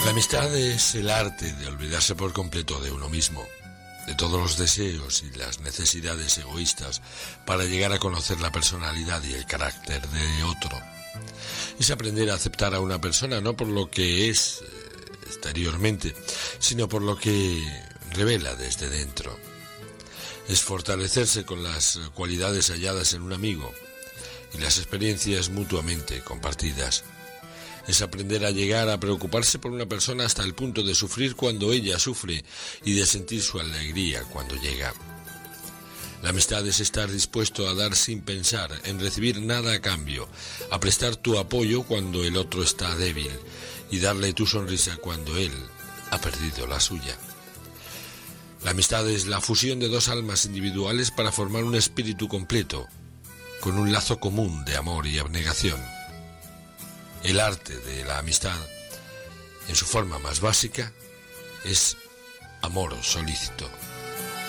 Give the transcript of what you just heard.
La amistad es el arte de olvidarse por completo de uno mismo, de todos los deseos y las necesidades egoístas para llegar a conocer la personalidad y el carácter de otro. Es aprender a aceptar a una persona no por lo que es exteriormente, sino por lo que revela desde dentro. Es fortalecerse con las cualidades halladas en un amigo y las experiencias mutuamente compartidas. Es aprender a llegar a preocuparse por una persona hasta el punto de sufrir cuando ella sufre y de sentir su alegría cuando llega. La amistad es estar dispuesto a dar sin pensar, en recibir nada a cambio, a prestar tu apoyo cuando el otro está débil y darle tu sonrisa cuando él ha perdido la suya. La amistad es la fusión de dos almas individuales para formar un espíritu completo, con un lazo común de amor y abnegación. El arte de la amistad, en su forma más básica, es amor solícito.